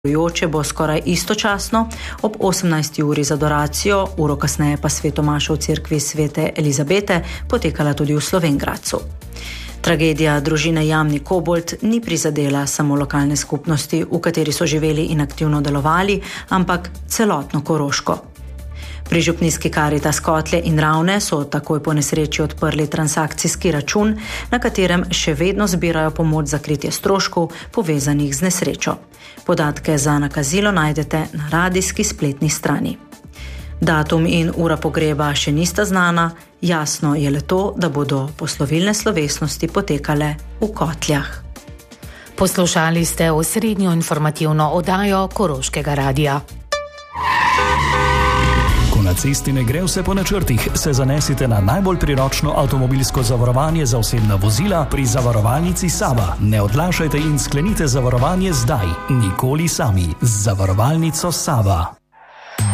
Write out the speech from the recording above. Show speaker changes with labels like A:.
A: Joče bo skoraj istočasno ob 18. uri za adoracijo, uro kasneje pa svetomaša v cerkvi Svete Elizabete potekala tudi v Slovenj Gradcu. Tragedija družine Jamnik Kobolt ni prizadela samo lokalne skupnosti, v kateri so živeli in aktivno delovali, ampak celotno Koroško. Pri župnijski Karitas Kotlje in Ravne so takoj po nesreči odprli transakcijski račun, na katerem še vedno zbirajo pomoč za kritje stroškov povezanih z nesrečo. Podatke za nakazilo najdete na radijski spletni strani. Datum in ura pogreba še nista znana, jasno je le to, da bodo poslovilne slovesnosti potekale v Kotljah.
B: Poslušali ste osrednjo informativno oddajo Koroškega radija.
C: Na cesti ne gre vse po načrtih, se zanesite na najbolj priročno avtomobilsko zavarovanje za osebna vozila pri zavarovalnici Sava. Ne odlašajte in sklenite zavarovanje zdaj, nikoli sami. Z zavarovalnico Sava.